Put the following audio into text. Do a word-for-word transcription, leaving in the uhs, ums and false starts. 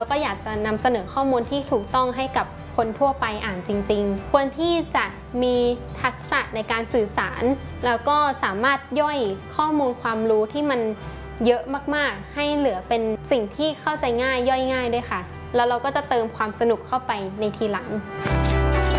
แล้วก็อยากจะนำเสนอข้อมูลที่ถูกต้องให้กับคนทั่วไปอ่านจริงๆควรที่จะมีทักษะในการสื่อสารแล้วก็สามารถย่อยข้อมูลความรู้ที่มันเยอะมากๆให้เหลือเป็นสิ่งที่เข้าใจง่ายย่อยง่ายด้วยค่ะแล้วเราก็จะเติมความสนุกเข้าไปในทีหลัง